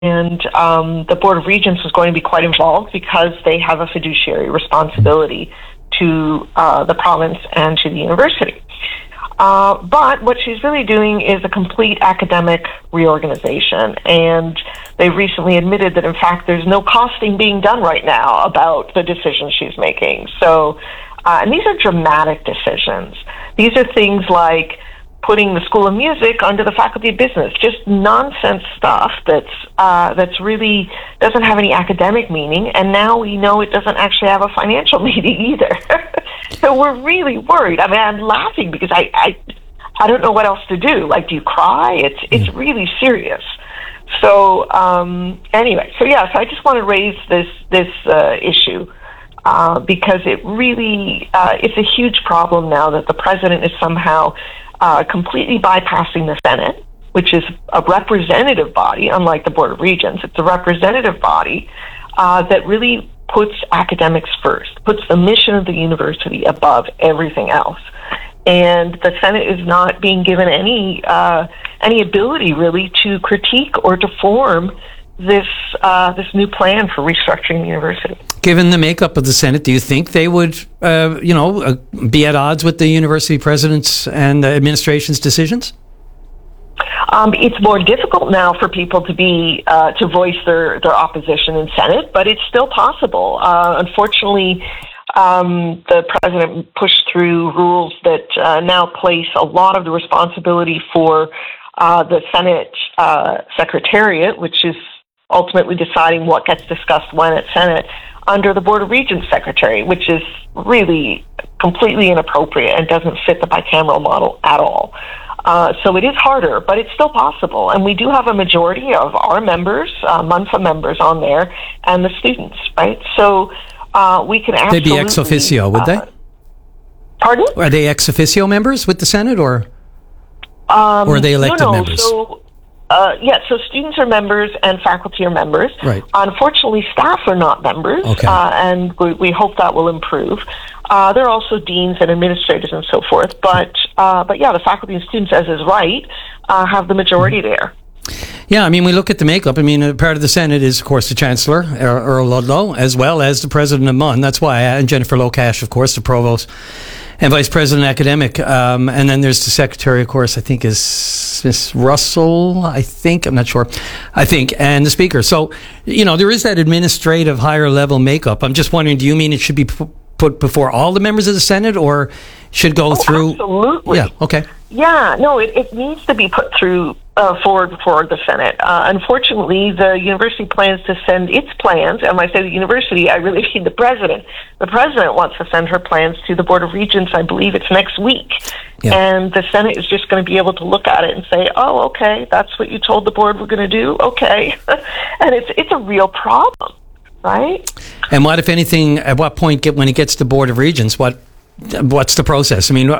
And the Board of Regents was going to be quite involved because they have a fiduciary responsibility to the province and to the university. But what she's really doing is a complete academic reorganization. And they recently admitted that, in fact, there's no costing being done right now about the decisions she's making. So, and these are dramatic decisions. These are things like putting the School of Music under the Faculty of Business, just nonsense stuff that's really doesn't have any academic meaning, and now we know it doesn't actually have a financial meaning either. So we're really worried. I mean, I'm laughing because I don't know what else to do. Like, do you cry? It's really serious. So anyway, so I just want to raise this issue. Because it really it's a huge problem now that the president is somehow completely bypassing the Senate, which is a representative body, unlike the Board of Regents. It's a representative body that really puts academics first, puts the mission of the university above everything else. And the Senate is not being given any ability really to critique or to form this new plan for restructuring the university. Given the makeup of the Senate, do you think they would, be at odds with the university president's and the administration's decisions? It's more difficult now for people to be to voice their opposition in Senate, but it's still possible. Unfortunately, the president pushed through rules that now place a lot of the responsibility for the Senate Secretariat, which is ultimately deciding what gets discussed when at Senate, under the Board of Regents Secretary, which is really completely inappropriate and doesn't fit the bicameral model at all. So it is harder, but it's still possible. And we do have a majority of our members, MUNFA members on there, and the students, right? So we can absolutely... They'd be ex officio, would they? Pardon? Are they ex officio members with the Senate, or are they elected members? So students are members and faculty are members. Right. Unfortunately, staff are not members, and we hope that will improve. There are also deans and administrators and so forth, but the faculty and students, as is right, have the majority there. Yeah, I mean, we look at the makeup. I mean, part of the Senate is, of course, the Chancellor, Earl Ludlow, as well as the President of MUN. That's why, and Jennifer Lokash, of course, the Provost and Vice President Academic. And then there's the Secretary, of course, I think is Miss Russell, I'm not sure, and the Speaker. So, there is that administrative higher level makeup. I'm just wondering, do you mean it should be put before all the members of the Senate, or should go through? Absolutely. Yeah, okay. Yeah, no, it needs to be put through forward for the Senate. Unfortunately, the university plans to send its plans, and when I say the university, I really mean the president. The president wants to send her plans to the Board of Regents, I believe it's next week. Yeah. And the Senate is just going to be able to look at it and say, oh, okay, that's what you told the board we're going to do? Okay. And it's a real problem, right? And what, if anything, at what point, when it gets to Board of Regents, what's the process? I mean,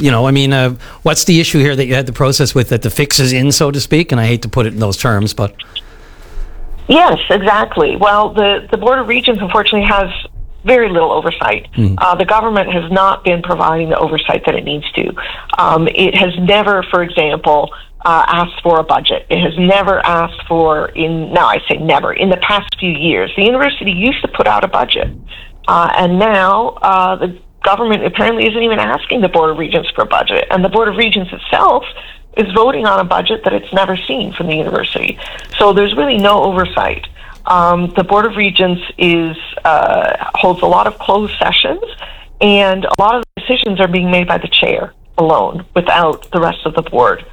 what's the issue here that you had the process with, that the fix is in, so to speak? And I hate to put it in those terms, but... Yes, exactly. Well, the Board of Regents, unfortunately, has very little oversight. The government has not been providing the oversight that it needs to. It has never, for example, asked for a budget. It has never asked for, in the past few years. The university used to put out a budget. And now the government apparently isn't even asking the Board of Regents for a budget. And the Board of Regents itself is voting on a budget that it's never seen from the university. So there's really no oversight. The Board of Regents holds a lot of closed sessions, and a lot of the decisions are being made by the chair alone, without the rest of the board.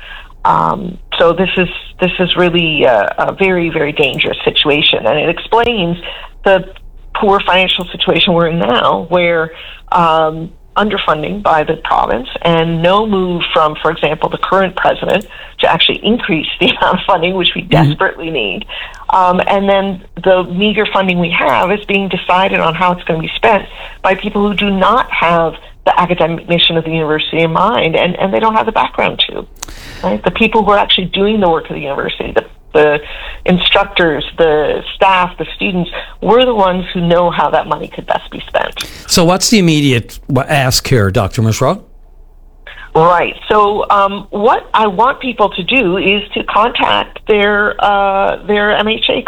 So this is really a very, very dangerous situation, and it explains the poor financial situation we're in now, where underfunding by the province and no move from, for example, the current president to actually increase the amount of funding, which we desperately need. And then the meager funding we have is being decided on how it's going to be spent by people who do not have the academic mission of the university in mind, and they don't have the background to. Right? The people who are actually doing the work of the university, the instructors, the staff, the students, we're the ones who know how that money could best be spent. So what's the immediate ask here, Dr. Mishra? Right. So what I want people to do is to contact their MHA